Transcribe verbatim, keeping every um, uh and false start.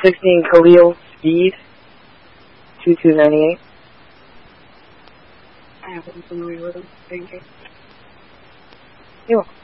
sixteen Khalil Speed, two two ninety-eight. I haven't familiar with him. Thank you. You're welcome.